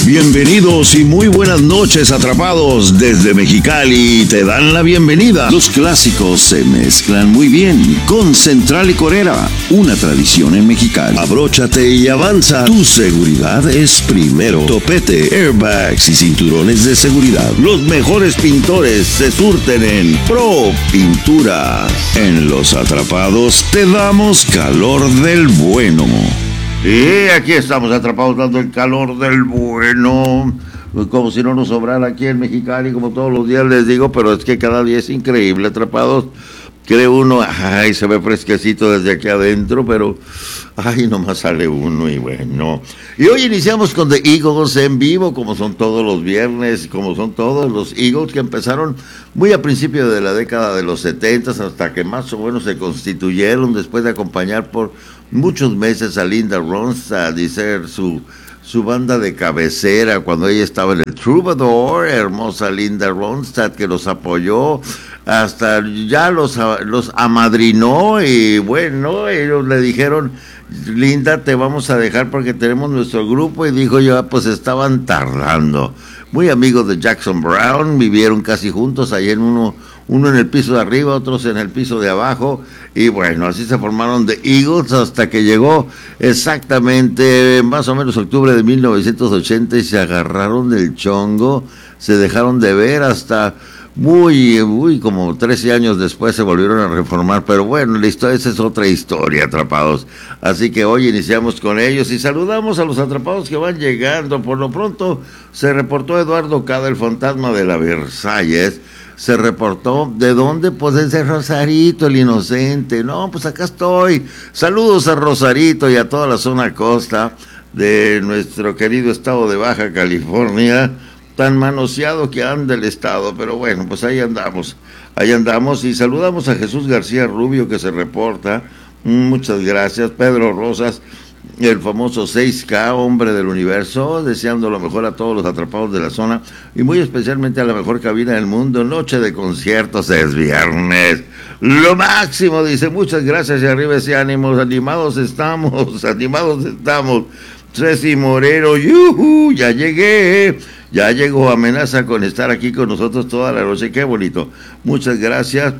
Bienvenidos y muy buenas noches, atrapados. Desde Mexicali te dan la bienvenida. Los clásicos se mezclan muy bien con Central Licorera, una tradición en Mexicali. Abróchate y avanza. Tu seguridad es primero. Topete, airbags y cinturones de seguridad. Los mejores pintores se surten en Pro Pinturas. En Los Atrapados te damos calor del bueno. Y aquí estamos atrapados dando el calor del bueno, como si no nos sobrara aquí en Mexicali, como todos los días les digo, pero es que cada día es increíble, atrapados. Cree uno, ay, se ve fresquecito desde aquí adentro, pero ay, nomás sale uno y bueno. Y hoy iniciamos con The Eagles en vivo, como son todos los viernes, como son todos los Eagles que empezaron muy a principios de la década de los 70 hasta que más o menos se constituyeron después de acompañar por muchos meses a Linda Ronstadt y ser su banda de cabecera cuando ella estaba en el Troubadour, hermosa Linda Ronstadt que los apoyó, hasta ya los amadrinó y bueno, ellos le dijeron, Linda, te vamos a dejar porque tenemos nuestro grupo, y dijo yo, pues estaban tardando. Muy amigos de Jackson Browne, vivieron casi juntos, ahí en uno en el piso de arriba, otros en el piso de abajo, y bueno, así se formaron The Eagles hasta que llegó exactamente más o menos octubre de 1980 y se agarraron del chongo, se dejaron de ver hasta muy como 13 años después se volvieron a reformar, pero bueno, esa es otra historia, atrapados. Así que hoy iniciamos con ellos y saludamos a los atrapados que van llegando. Por lo pronto se reportó Eduardo Cada, el fantasma de la Versalles. Se reportó, ¿de dónde? Pues desde Rosarito, el inocente. No, pues acá estoy. Saludos a Rosarito y a toda la zona costa de nuestro querido estado de Baja California, tan manoseado que anda el estado, pero bueno, pues ahí andamos, y saludamos a Jesús García Rubio que se reporta, muchas gracias. Pedro Rosas, el famoso 6K, hombre del universo, deseando lo mejor a todos los atrapados de la zona y muy especialmente a la mejor cabina del mundo. Noche de conciertos, es viernes, lo máximo, dice, muchas gracias y arriba ese ánimo, animados estamos. Ceci Moreno, ¡yuhu! Ya llegó, amenaza con estar aquí con nosotros toda la noche, qué bonito, muchas gracias.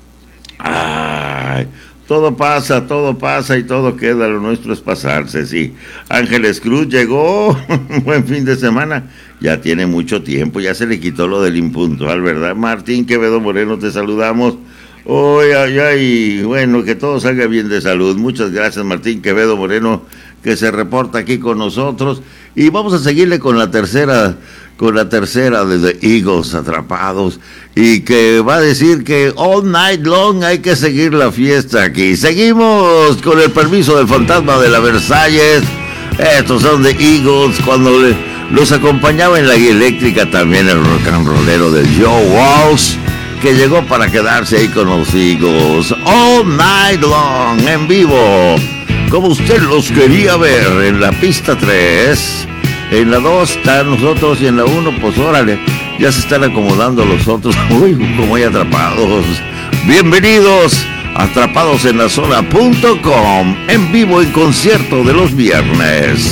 Ay, todo pasa y todo queda, lo nuestro es pasarse, sí. Ángeles Cruz llegó, buen fin de semana, ya tiene mucho tiempo, ya se le quitó lo del impuntual, ¿verdad? Martín Quevedo Moreno, te saludamos. Ay, bueno, que todo salga bien de salud. Muchas gracias, Martín Quevedo Moreno, que se reporta aquí con nosotros. Y vamos a seguirle con la tercera de The Eagles, atrapados, y que va a decir que all night long hay que seguir la fiesta aquí. Seguimos con el permiso del fantasma de la Versalles. Estos son The Eagles, cuando los acompañaba en la guía eléctrica también el rock and rollero del Joe Walsh, que llegó para quedarse ahí con los Eagles. All night long, en vivo, como usted los quería ver, en la pista 3, en la 2 están nosotros y en la 1, pues órale, ya se están acomodando los otros. Uy, como hay atrapados. Bienvenidos, atrapados en la zona.com, en vivo en concierto de los viernes.